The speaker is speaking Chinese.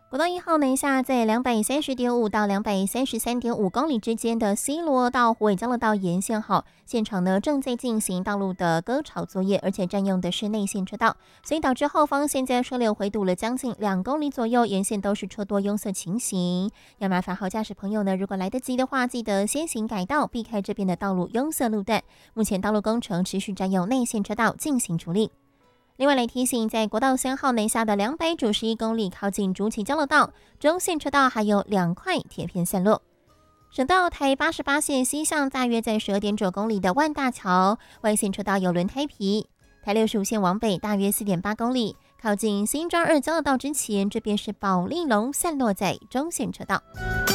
国道1号南下在230.5到233.5公里之间的西螺到虎尾交流道沿线号，现场呢正在进行道路的割草作业，而且占用的是内线车道，所以导致后方现在车流回堵了将近2公里左右，沿线都是车多拥塞情形。要麻烦好驾驶朋友呢，如果来得及的话，记得先行改道，避开这边的道路拥塞路段。目前道路工程持续占用内线车道进行处理。另外来提醒，在国道3号南下的291公里，靠近竹崎交流道中线车道还有2块铁片散落。省道台88线西向大约在12.9公里的万大桥外线车道有轮胎皮。台65线往北大约4.8公里，靠近新庄2交流道之前，这边是保利龙散落在中线车道。